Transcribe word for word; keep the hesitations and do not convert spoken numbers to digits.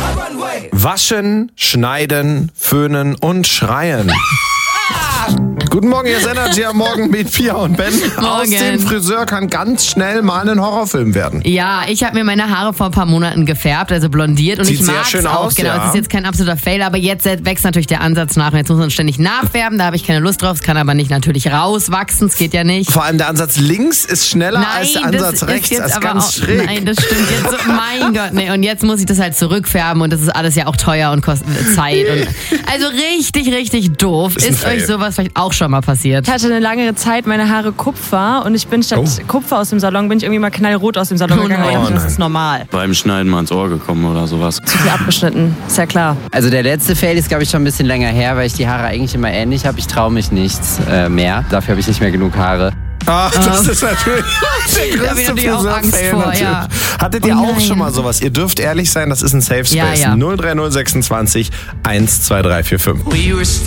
Waschen, schneiden, föhnen und schreien. Guten Morgen, hier ist Energy am Morgen mit Pia und Ben. Aus dem Friseur kann ganz schnell mal ein Horrorfilm werden. Ja, ich habe mir meine Haare vor ein paar Monaten gefärbt, also blondiert. Und Sieht ich sehr mag's schön auch. aus, Genau, ja. es ist jetzt kein absoluter Fail, aber jetzt wächst natürlich der Ansatz nach. Und jetzt muss man ständig nachfärben, da habe ich keine Lust drauf. Es kann aber nicht natürlich rauswachsen, es geht ja nicht. Vor allem der Ansatz links ist schneller Nein, als der das Ansatz ist rechts. jetzt Das ist aber ganz auch, schräg. Nein, das stimmt jetzt so, mein Gott. Nee. Und jetzt muss ich das halt zurückfärben und das ist alles ja auch teuer und kostet Zeit. Und, also richtig, richtig doof. Ist, ist euch sowas vielleicht auch schon mal passiert? Ich hatte eine lange Zeit meine Haare Kupfer und ich bin statt oh. Kupfer aus dem Salon, bin ich irgendwie mal knallrot aus dem Salon Oh gegangen. nein. Ich dachte, das ist normal. Beim Schneiden mal ins Ohr gekommen oder sowas. Zu viel abgeschnitten, ist ja klar. Also der letzte Fail ist, glaube ich, schon ein bisschen länger her, weil ich die Haare eigentlich immer ähnlich habe. Ich traue mich nichts äh, mehr. Dafür habe ich nicht mehr genug Haare. Ach, das ist natürlich der Da hab ich größte natürlich auch Angst Friseur-Fail vor, natürlich. ja. Hattet ihr Oh auch nein. schon mal sowas? Ihr dürft ehrlich sein, das ist ein Safe Space. Ja, ja. null drei null sechsundzwanzig eins zwei drei vier fünf.